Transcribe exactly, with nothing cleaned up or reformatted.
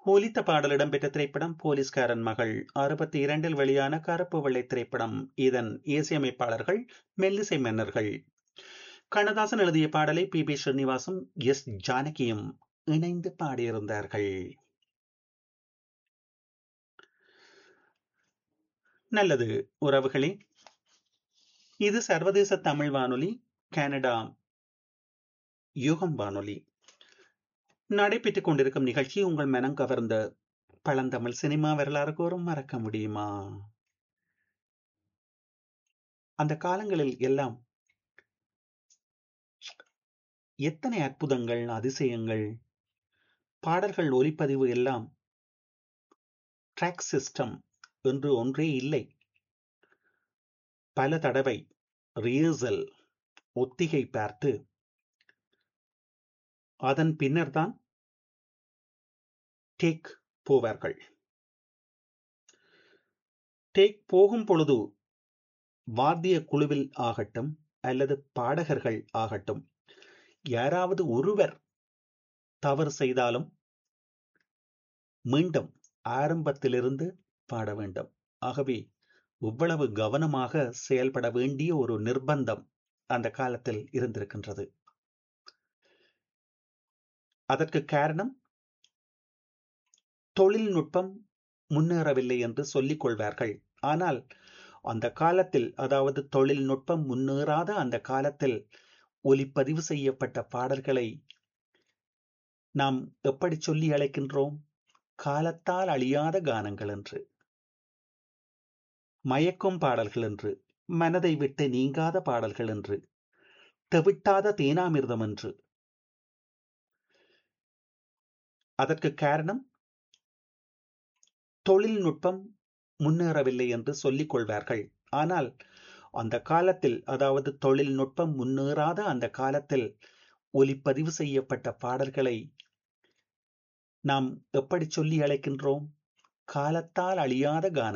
ஒலித்த பாடல் இடம்பெற்ற திரைப்படம் போலீஸ்காரன் மகள். அறுபத்தி இரண்டில் வெளியான கருப்பு வெள்ளை திரைப்படம். இதன் இசையமைப்பாளர்கள் மெல்லிசை மன்னர்கள். கண்ணதாசன் எழுதிய பாடலை பி பி ஸ்ரீனிவாசும் எஸ் ஜானகியும் இணைந்து பாடியிருந்தார்கள். நல்லது உறவுகளே, இது சர்வதேச தமிழ் வானொலி, கனடா யுகம் வானொலி. நடைபெற்றுக் கொண்டிருக்கும் நிகழ்ச்சி உங்கள் மனம் கவர்ந்த பழந்தமிழ் சினிமா வரலாறு கூறும் மறக்க முடியுமா? அந்த காலங்களில் எல்லாம் எத்தனை அற்புதங்கள், அதிசயங்கள்! பாடல்கள் ஒலிப்பதிவு எல்லாம் ட்ராக் சிஸ்டம் என்று ஒன்றே இல்லை. பல தடவை ரிஹர்சல், ஒத்திகை பார்த்து அதன் பின்னர்தான் டேக் போவார்கள். டேக் போகும் பொழுது வாத்திய குழுவில் ஆகட்டும் அல்லது பாடகர்கள் ஆகட்டும், யாராவது ஒருவர் தவறு செய்தாலும் மீண்டும் ஆரம்பத்திலிருந்து பாட வேண்டும். ஆகவே இவ்வளவு கவனமாக செயல்பட வேண்டிய ஒரு நிர்பந்தம் அந்த காலத்தில் இருந்திருக்கின்றது. அதற்கு காரணம், தொழில்நுட்பம் முன்னேறவில்லை என்று சொல்லிக் கொள்வார்கள். ஆனால் அந்த காலத்தில், அதாவது தொழில்நுட்பம் முன்னேறாத அந்த காலத்தில் ஒலிப்பதிவு செய்யப்பட்ட பாடல்களை நாம் எப்படி சொல்லி அழைக்கின்றோம்? காலத்தால் அழியாத கானங்கள் என்று, மயக்கும் பாடல்கள் என்று, மனதை விட்டு நீங்காத பாடல்கள் என்று, தெவிட்டாத தேனாமிர்தம் என்று. அதற்கு காரணம், தொழில்நுட்பம் முன்னேறவில்லை என்று சொல்லிக் கொள்வார்கள். ஆனால் அந்த காலத்தில், அதாவது தொழில்நுட்பம் முன்னேறாத அந்த காலத்தில் ஒலிப்பதிவு செய்யப்பட்ட பாடல்களை நாம் எப்படி சொல்லி அழைக்கின்றோம்? காலத்தால் அழியாத கானங்கள்.